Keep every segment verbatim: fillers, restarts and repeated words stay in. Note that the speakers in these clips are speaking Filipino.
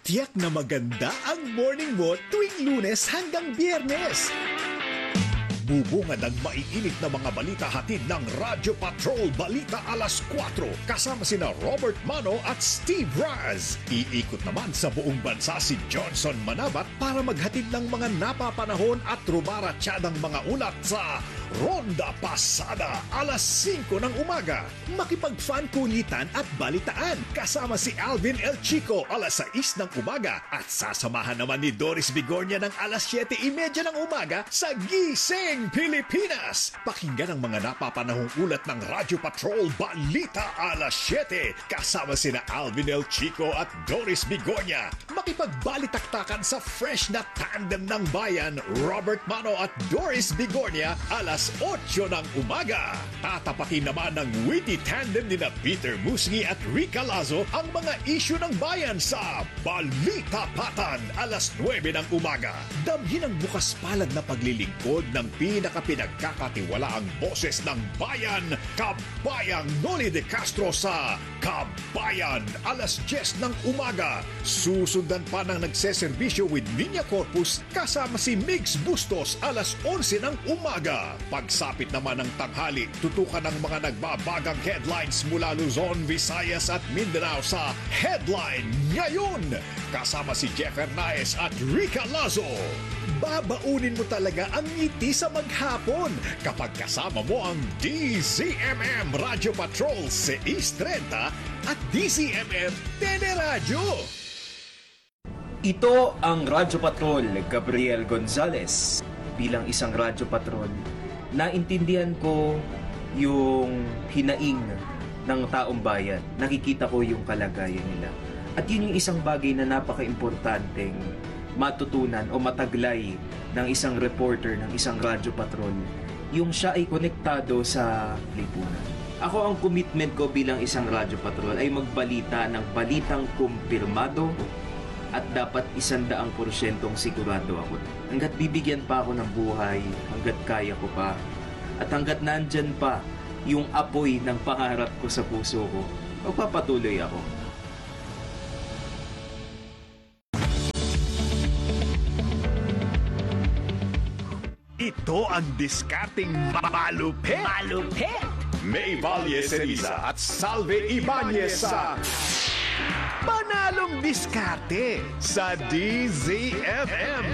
Tiyak na maganda ang morning mo tuwing Lunes hanggang Biyernes. Bubungad ang maiinit na mga balita hatid ng Radyo Patrol Balita Alas kwatro kasama sina Robert Mano at Steve Raz. Iikot naman sa buong bansa si Johnson Manabat para maghatid ng mga napapanahon at rubaratsyadang mga ulat sa Ronda Pasada alas singko ng umaga. Makipag-fan kulitan at balitaan kasama si Alvin El Chico alas sais ng umaga at sasamahan naman ni Doris Bigornia ng alas siyete trenta ng umaga sa Gising Pilipinas. Pakinggan ang mga napapanahong ulat ng Radyo Patrol Balita alas siyete kasama sina Alvin El Chico at Doris Bigornia. Makipagbalitaktakan sa fresh na tandem ng bayan Robert Mano at Doris Bigornia alas otso ng umaga. Tatapatin naman ng witty tandem ni na Peter Musngi at Rica Lazo ang mga isyu ng bayan sa Balita Patan alas nuwebe ng umaga. Damhin ang bukas palad na paglilingkod ng pinakapinagkakatiwalaang boses ng bayan, Kabayang Noli de Castro sa Kabayan alas diyes ng umaga. Susundan pa ng nagseserbisyo with Niña Corpus kasama si Migs Bustos alas onse ng umaga. Pagsapit naman ng tanghali, tutukan ang mga nagbabagang headlines mula Luzon, Visayas at Mindanao sa Headline Ngayon. Kasama si Jeff Hernaez at Rica Lazo. Babaunin mo talaga ang ngiti sa maghapon kapag kasama mo ang D Z M M Radio Patrol sais trenta at D Z M M Teleradyo. Ito ang Radyo Patrol, Gabriel Gonzalez. Bilang isang Radyo Patrol, naintindihan ko yung hinaing ng taong bayan. Nakikita ko yung kalagayan nila. At yun yung isang bagay na napaka-importanteng matutunan o mataglay ng isang reporter, ng isang Radyo Patrol. Yung siya ay konektado sa lipunan. Ako, ang commitment ko bilang isang Radyo Patrol ay magbalita ng balitang kumpirmado at dapat isandaang porsyentong sigurado ako. Hanggat bibigyan pa ako ng buhay, hanggat kaya ko pa, at hanggat nandyan pa yung apoy ng pangarap ko sa puso ko, magpapatuloy ako. Ito ang diskarting malupit. Malupit! May Valle Ceriza at Salve Ibanez sa Panalong Diskarte sa D Z M M.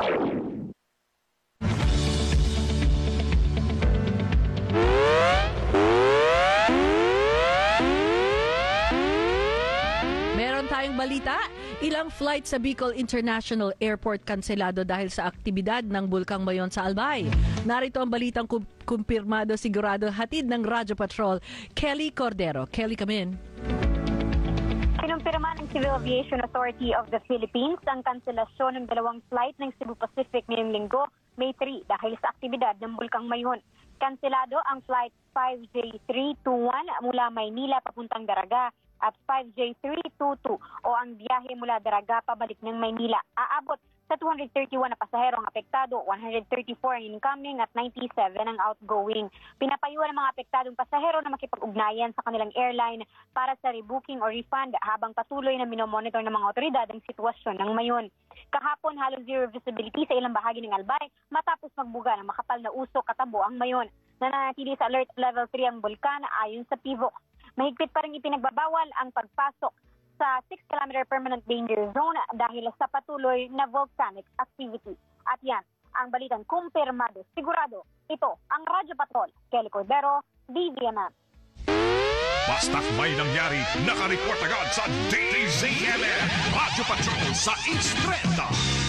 Meron tayong balita. Ilang flight sa Bicol International Airport kanselado dahil sa aktibidad ng Bulkang Mayon sa Albay. Narito ang balitang kum- kumpirmado sigurado hatid ng Radyo Patrol, Kelly Cordero. Kelly, come in. Kinumpirma ng Civil Aviation Authority of the Philippines ang kanselasyon ng dalawang flight ng Cebu Pacific ngayong linggo, May third, dahil sa aktibidad ng Bulkang Mayon. Kanselado ang flight five J three two one mula Maynila papuntang Daraga at five J three two two o ang biyahe mula Daraga pabalik ng Maynila. Aabot sa two hundred thirty-one na pasahero ang apektado, one hundred thirty-four ang incoming at ninety-seven ang outgoing. Pinapayuhan ng mga apektadong pasahero na makipag-ugnayan sa kanilang airline para sa rebooking o refund habang patuloy na minomonitor ng mga otoridad ang sitwasyon ng Mayon. Kahapon, halos zero visibility sa ilang bahagi ng Albay matapos magbuga ng makapal na usok katabo ang Mayon. Nananatili sa alert level three ang bulkan ayon sa P V O C. Mahigpit pa rin ipinagbabawal ang pagpasok sa six kilometer permanent danger zone dahil sa patuloy na volcanic activity. At yan, ang balitang kumpirmado, sigurado. Ito ang Radyo Patrol, Kelly Cordero, D Z M M. Basta't may nangyari, nakareport agad sa D Z M M Radyo Patrol sa Istreta.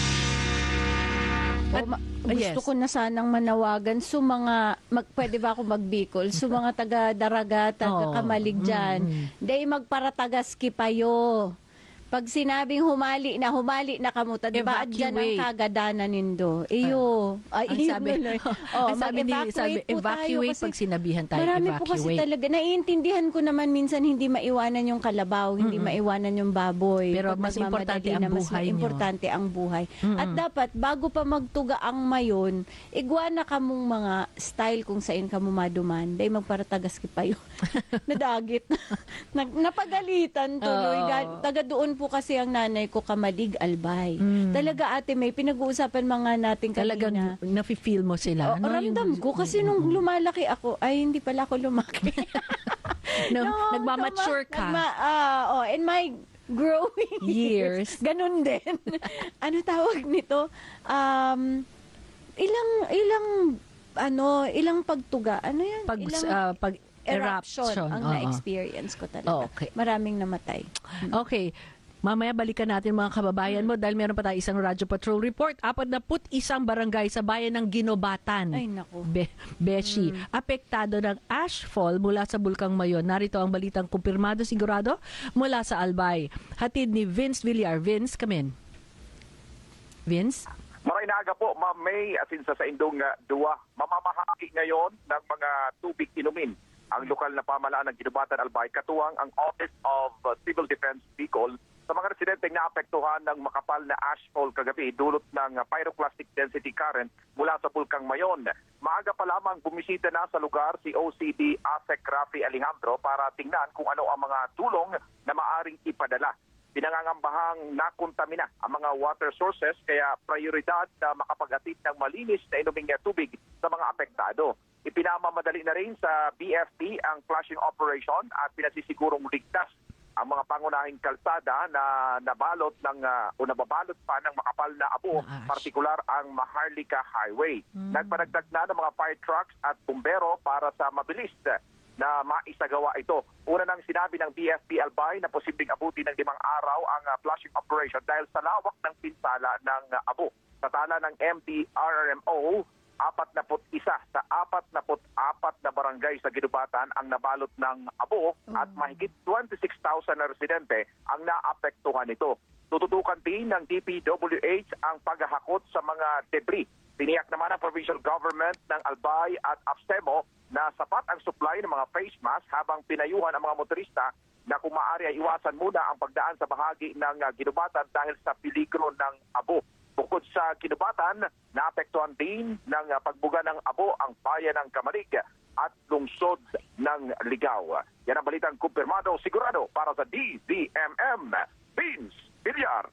O, ma- Ah, gusto yes. ko na sanang manawagan sa mga, mag, pwede ba ako magbikol? Sa mga taga-Daraga, taga-Kamalig dyan. Oh, mm, Day magparatagas kipayo. Pag sinabing humali na, humali na kamuta, di ba? Dyan ang Evacuate. kagadanan nindo. Iyo. Ay, Ang iyo sabi, tuloy. oh, ang sabi ni mag-evacuate sabi, po tayo evacuate kasi pag sinabihan tayo, marami evacuate. po kasi talaga. Naiintindihan ko naman minsan hindi maiwanan yung kalabaw, hindi Mm-mm. maiwanan yung baboy. Pero Pag mas nagmamadali importante ang na, mas buhay nyo. importante ang buhay. Mm-mm. At dapat, bago pa magtuga ang mayon, igwana ka mong mga style kung saan ka maduman. Dahil magparatagas ki payo. Nadagit. Nag, napagalitan tuloy. Oo. Ga- Taga doon po kasi ang nanay ko Kamalig Albay. Mm. Talaga Ate May, pinag-uusapan mga natin kanina. Talagang nafe-feel mo sila. O, no? ramdam Yung- ko kasi nung lumalaki ako, ay hindi pala ako lumaki. No, No, nagmamature ka. Nagma, ah, oh, in my growing Years. years. Ganun din. Ano tawag nito? Um, ilang, ilang, ano, ilang pagtuga. Ano yan? Pag, ilang ah, pag eruption, eruption. ang Oo. na-experience ko talaga. Okay. Maraming namatay. Okay. Mamaya balikan natin mga kababayan mo dahil meron pa tayo isang Radyo Patrol report. Apat na put isang barangay sa bayan ng Ginobatan. Ay, naku. Be- Beshi. Apektado ng ashfall mula sa Bulkang Mayon. Narito ang balitang kumpirmado sigurado mula sa Albay. Hatid ni Vince Villar. Vince, come in. Vince? Maray na aga po, Ma'am May, asin sa sa Indong uh, Dua. Mamamahagi ngayon ng mga tubig inumin ang lokal na pamahalaan ng Ginobatan Albay, katuwang ang Office of uh, Civil Defense Bicol sa mga residenteng naapektuhan ng makapal na ashfall kagabi dulot ng uh, pyroclastic density current mula sa Bulkang Mayon. Maaga pa lamang bumisita na sa lugar si O C D Asek Rafi Alejandro para tingnan kung ano ang mga tulong na maaring ipadala. Pinangangambahang nakontamina ang mga water sources kaya prioridad na makapag-atid ng malinis na inuming tubig sa mga apektado. Ipinamamadali na rin sa B F P ang flushing operation at pinasisigurong ligtas ang mga pangunahing kalsada na nabalot ng uh, o nababalot pa ng makapal na abo, Naash. partikular ang Maharlika Highway. Mm. Nagpadagdag na ng mga fire trucks at bumbero para sa mabilis na maisagawa ito. Una nang sinabi ng B F P Albay na posibleng abuti ng limang araw ang uh, flushing operation dahil sa lawak ng pinsala ng uh, abo. Sa tala ng M T R R M O, apat na put isa sa apat na put apat na barangay sa Ginobatan ang nabalot ng abo at mahigit twenty-six thousand na residente ang naapektuhan nito. Tututukan din ng D P W H ang paghahakot sa mga debris. Tiniyak naman ang provincial government ng Albay at Abstemo na sapat ang supply ng mga face mask habang pinayuhan ang mga motorista na kung maaari ay iwasan muna ang pagdaan sa bahagi ng uh, Ginobatan dahil sa peligro ng abo. Bukod sa Ginobatan, naapektuhan din ng uh, pagbuga ng abo ang bayan ng Kamalig at lungsod ng Ligao. Yan ang balitang kumpirmado sigurado para sa D Z M M. Vince Villar.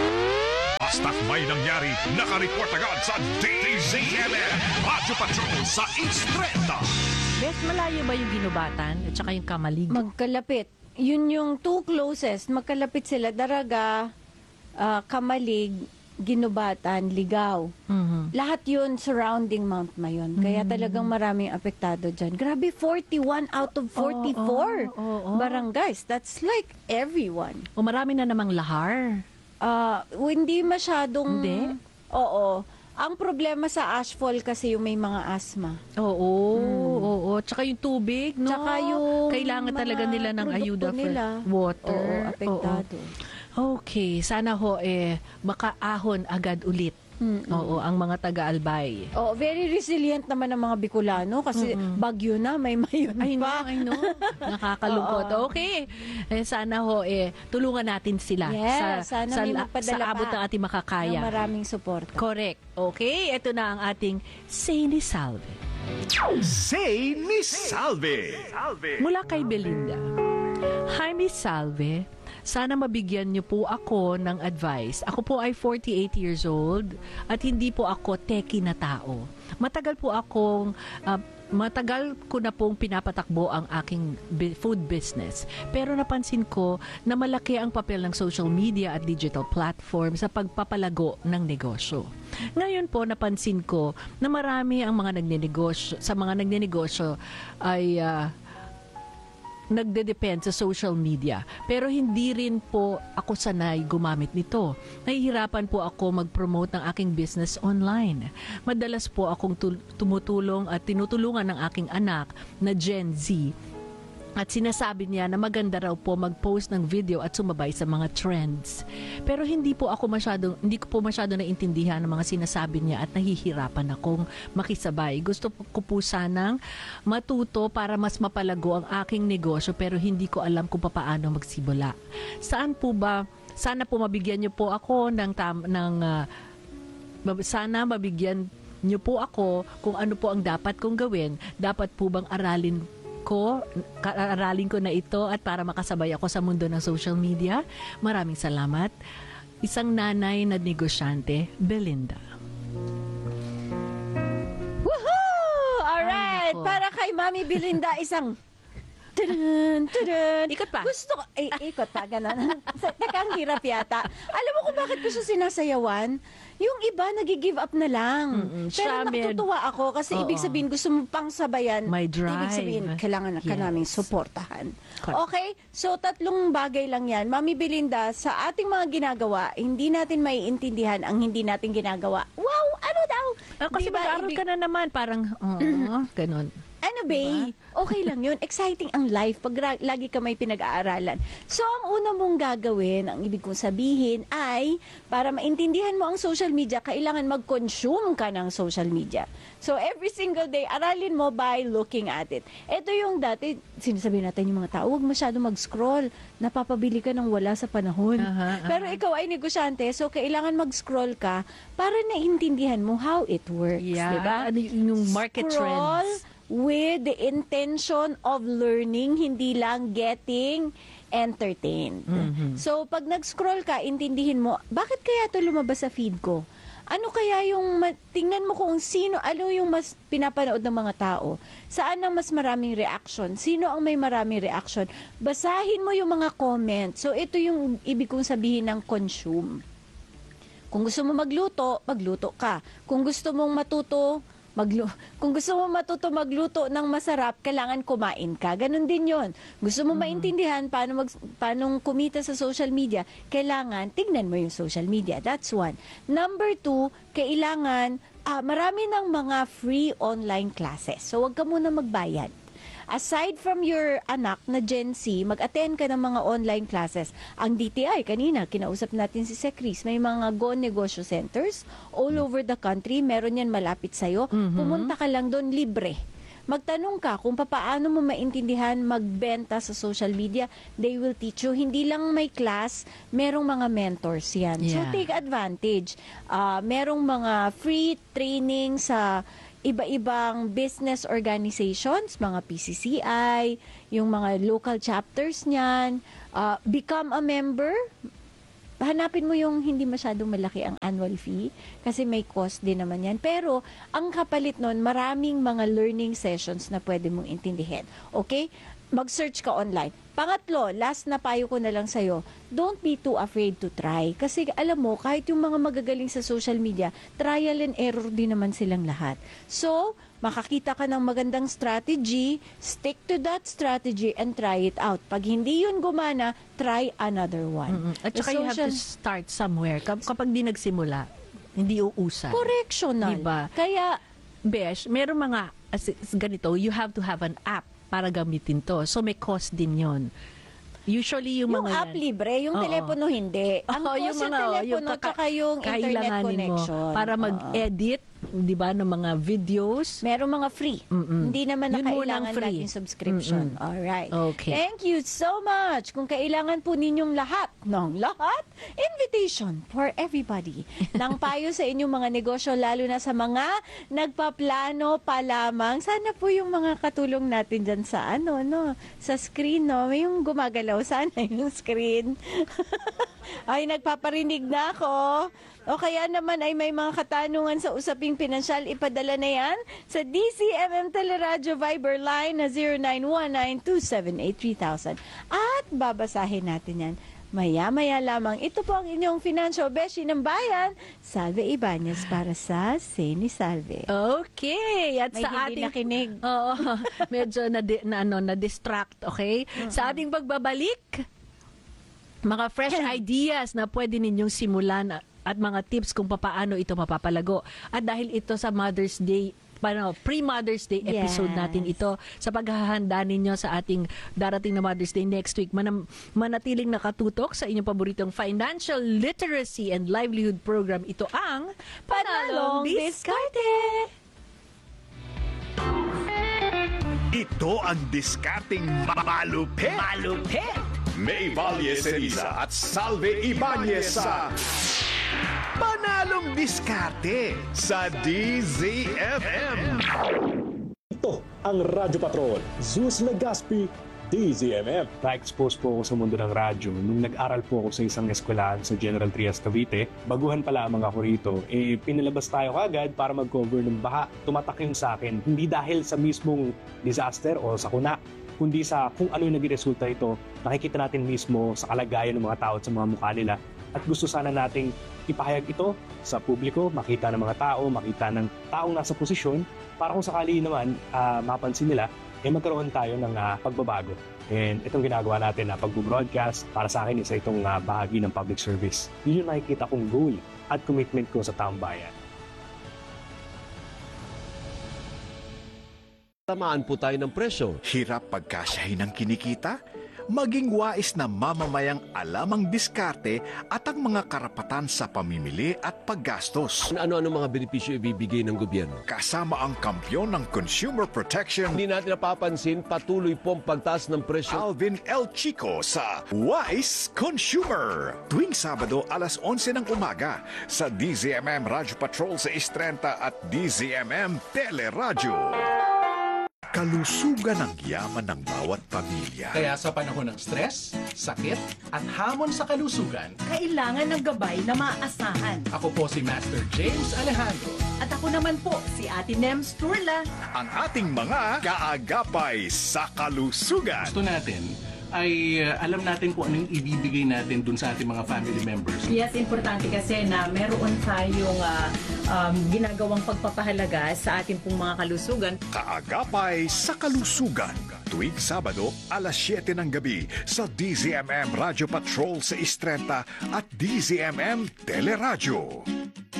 Basta't may nangyari, nakareport agad sa D Z M M Radyo Patrol sa East Trenta. Bes, malayo ba yung Ginobatan at saka yung Kamalig? Magkalapit. Yun yung two closest. Magkalapit sila. Daraga, ah, Kamalig, Ginobatan, Ligao. Mhm. Lahat yun surrounding Mount Mayon. Kaya talagang maraming apektado dyan. Grabe, forty-one out of forty-four Oo, oo, oo. barangays. That's like everyone. O marami na namang lahar. Ah, hindi masyadong... Hindi? Oo. Ang problema sa ashfall kasi yung may mga asthma. Oo, oo. Tsaka yung tubig, no? Tsaka yung Kailangan mga talaga nila ng produkto ayuda for nila. water. Oo, apektado. Oo. Okay, sana ho eh makaahon agad ulit. Oo, ang mga taga-Albay. Oh, very resilient naman ang mga Bicolano kasi bagyo na, may mayon I know, pa. I know. Nakakalungkot. Okay. Eh, sana ho eh tulungan natin sila Yes, sa sana sa, may la- magpadala sa abot pa ng ating makakaya. Ng maraming suporta. Correct. Okay, ito na ang ating Say ni Salve. Say ni Salve. Mula kay Belinda. Hi, Miss Salve. Sana mabigyan niyo po ako ng advice. Ako po ay forty-eight years old at hindi po ako techie na tao. Matagal po akong uh, matagal ko na pong pinapatakbo ang aking bi- food business. Pero napansin ko na malaki ang papel ng social media at digital platform sa pagpapalago ng negosyo. Ngayon po napansin ko na marami ang mga nagnenegosyo, sa mga nagnenegosyo ay uh, nagde-depend sa social media. Pero hindi rin po ako sanay gumamit nito. Nahihirapan po ako mag-promote ng aking business online. Madalas po akong tul- tumutulong at tinutulungan ng aking anak na Gen Z. At sinasabi niya na maganda raw po mag-post ng video at sumabay sa mga trends. Pero hindi po ako masyado, hindi ko po masyado naintindihan ang mga sinasabi niya at nahihirapan akong makisabay. Gusto ko po sanang matuto para mas mapalago ang aking negosyo pero hindi ko alam kung paano magsimula. Saan po ba, sana po mabigyan niyo po ako ng, tam, ng uh, sana mabigyan niyo po ako kung ano po ang dapat kong gawin. Dapat po bang aralin ko, kaaralin ko na ito at para makasabay ako sa mundo ng social media. Maraming salamat. Isang nanay na negosyante, Belinda. Woohoo! Alright, Ay, nako. para kay Mami Belinda, isang tudun, tudun. Ikot pa. Gusto ko, eh, ikot pa, gano'n. Teka, ang hirap yata. Alam mo kung bakit ko siya sinasayawan? Yung iba, nagi-give up na lang. Mm-mm, Pero siya, med- natutuwa ako kasi Oo. ibig sabihin, gusto mo pang sabayan. May drive. Ibig sabihin, kailangan na ka Yes. namin suportahan. Correct. Okay, so tatlong bagay lang yan. Mami Belinda, sa ating mga ginagawa, hindi natin maiintindihan ang hindi natin ginagawa. Wow, ano daw? Ah, kasi Diba, mag-aaral ibig- ka na naman, parang, oo, ganun. Ano ba? Okay lang yun. Exciting ang life pag ra- lagi ka may pinag-aaralan. So, ang una mong gagawin, ang ibig kong sabihin ay, para maintindihan mo ang social media, kailangan mag-consume ka ng social media. So, every single day, aralin mo by looking at it. Ito yung dati, sinasabi natin yung mga tao, huwag masyado mag-scroll. Napapabili ka ng wala sa panahon. Aha, aha. Pero ikaw ay negosyante, so kailangan mag-scroll ka para naintindihan mo how it works. Yeah, Diba? ano yung market Scroll trends. with the intention of learning, hindi lang getting entertained. Mhm. So, pag nag-scroll ka, intindihin mo, bakit kaya ito lumabas sa feed ko? Ano kaya yung, ma- tingnan mo kung sino, ano yung mas pinapanood ng mga tao? Saan ang mas maraming reaction? Sino ang may maraming reaction? Basahin mo yung mga comments. So, ito yung ibig kong sabihin ng consume. Kung gusto mo magluto, magluto ka. Kung gusto mong matuto, maglu kung gusto mo matuto magluto ng masarap, kailangan kumain ka. Ganon din yon. Gusto mo maintindihan paano, mag, paano kumita sa social media, kailangan tignan mo yung social media. That's one. Number two, kailangan, ah, marami ng mga free online classes. So, wag ka muna magbayad. Aside from your anak na Gen Z, mag-attend ka ng mga online classes. Ang D T I, kanina, kinausap natin si Secris, may mga Go Negosyo Centers all over the country. Meron yan malapit sa'yo. Pumunta ka lang doon, libre. Magtanong ka kung paano mo maintindihan magbenta sa social media. They will teach you. Hindi lang may class, merong mga mentors yan. So, Yeah. take advantage. Ah, merong mga free training sa iba-ibang business organizations, mga P C C I, yung mga local chapters niyan, uh, become a member. Hanapin mo yung hindi masyadong malaki ang annual fee kasi may cost din naman yan. Pero ang kapalit nun, maraming mga learning sessions na pwede mong intindihin. Okay? Mag-search ka online. Pangatlo, last na payo ko na lang sa'yo, don't be too afraid to try. Kasi alam mo, kahit yung mga magagaling sa social media, trial and error din naman silang lahat. So, makakita ka ng magandang strategy, stick to that strategy and try it out. Pag hindi yun gumana, try another one. Mm-mm. At The saka you have to social- start somewhere. Kap- Kapag di nagsimula, hindi uusan. Correctional. Diba? Kaya, Besh, meron mga as, as ganito, you have to have an app para gamitin to. So may cost din yon. Usually yung, yung mga app yan, libre, yung Oo. telepono hindi. Ang Oo, cost yung telepono kaka- tsaka yung internet kailanganin connection. Mo para Oo. mag-edit, di ba, ng mga videos. Merong mga free. Mm-mm. Hindi naman na Yun munang kailangan free. natin subscription. Mm-mm. Alright. Okay. Thank you so much. Kung kailangan po ninyong lahat, ng lahat, invitation for everybody. Nang payo sa inyong mga negosyo, lalo na sa mga nagpaplano pa lamang. Sana po yung mga katulong natin dyan sa ano, no? Sa screen, no? May yung gumagalaw. Sana yung screen. Ay, nagpaparinig na ako. O kaya naman ay may mga katanungan sa usaping pinansyal, ipadala na yan sa D C M M Teleradyo Viber line na zero nine one nine two seven eight three thousand. At babasahin natin yan maya-maya lamang. Ito po ang inyong financial beshi ng bayan, Salve Ibanez, para sa Seni Salve. Okay. At May sa hindi ating nakinig. Oo, medyo na, na ano na distract, okay? Sa ating pagbabalik, mga fresh ideas na pwede ninyong simulan at mga tips kung paano ito mapapalago. At dahil ito sa Mother's Day, paano, pre-Mother's Day episode Yes. natin ito sa paghahanda ninyo sa ating darating na Mother's Day next week. Manam, manatiling nakatutok sa inyong paboritong financial literacy and livelihood program. Ito ang Panalong Diskarte! Ito ang diskarting malupit. Malupit. May Valles Eliza at Salve Ibanez sa Panalong Diskarte sa D Z F M. Ito ang Radyo Patrol. Zeus Legaspi, D Z M M. Na-expose po ako sa mundo ng radyo nung nag-aral po ako sa isang eskwelahan sa General Trias, Cavite. Baguhan pa lamang ako rito, eh pinalabas tayo kagad para mag-cover ng baha. Tumatak yun sa akin, hindi dahil sa mismong disaster o sakuna, kundi sa kung ano yung naging resulta ito. Nakikita natin mismo sa kalagayan ng mga tao at sa mga mukha nila. At gusto sana nating ipahayag ito sa publiko, makita ng mga tao, makita ng taong nasa posisyon, para kung sakali naman uh, mapansin nila, eh magkaroon tayo ng uh, pagbabago. And itong ginagawa natin na uh, pag-broadcast, para sa akin isa itong uh, bahagi ng public service. Yun yung nakikita kong goal at commitment ko sa taong bayan. Tamaan po tayo ng presyo. Hirap pagkasyahin ng kinikita? Maging wais na mamamayang alam ang diskarte at ang mga karapatan sa pamimili at paggastos. Ano-ano mga benepisyo ibibigay ng gobyerno? Kasama ang kampyon ng consumer protection, Hindi natin napapansin, patuloy pong pagtaas ng presyo. Alvin L. Chico sa Wise Consumer. Tuwing Sabado, alas onse ng umaga sa D Z M M Radyo Patrol sa Istrenta at D Z M M Teleradyo. Kalusugan ang yaman ng bawat pamilya. Kaya sa panahon ng stress, sakit, at hamon sa kalusugan, kailangan ng gabay na maaasahan. ako po si Master James Alejandro. At ako naman po si Ate Nems Turla. Ang ating mga kaagapay sa kalusugan. Gusto natin ay uh, alam natin kung anong ibibigay natin dun sa ating mga family members. Yes, importante kasi na meron tayong uh, um, ginagawang pagpapahalaga sa ating pong mga kalusugan. Kaagapay sa kalusugan. Tuwing Sabado, alas siyete ng gabi sa D Z M M Radyo Patrol sa Istrenta at D Z M M Teleradyo.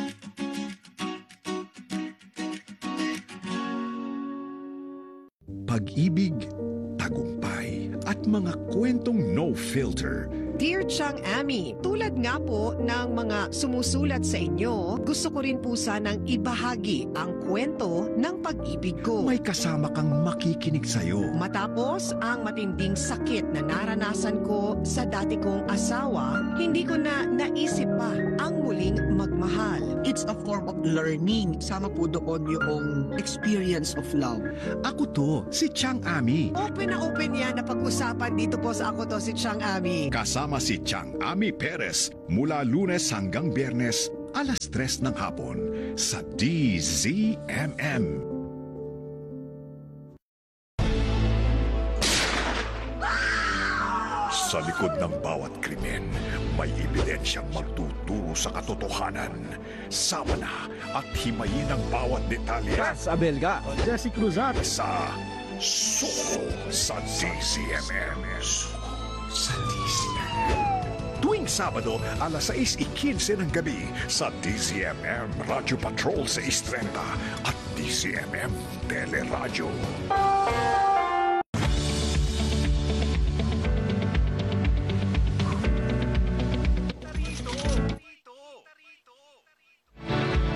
Pag-ibig, tagumpay, at mga kwentong no filter. Dear Chang Ami, tulad nga po ng mga sumusulat sa inyo, gusto ko rin po sanang ibahagi ang kwento ng pag-ibig ko. May kasama kang makikinig sa'yo. Matapos ang matinding sakit na naranasan ko sa dati kong asawa, hindi ko na naisip pa ang muling magmahal. It's a form of learning. Sama po doon yung experience of love. Ako to, si Chang Ami. Open na open yan na pag-usapan dito po sa Ako To Si Chang Ami. Kasama si Chang Ami Perez mula Lunes hanggang Biyernes, alas tres ng hapon sa D Z M M. Sa likod ng bawat krimen, may ebidensyang magtuturo sa katotohanan. Sama na at himayin ang bawat detalye. Ras Abelga. Jesse Cruzat. Sa Suko sa D Z M M. Suko sa D Z M M. Tuwing Sabado, alas sais ikinse ng gabi sa D Z M M Radyo Patrol sa Istrenta at D Z M M Teleradyo.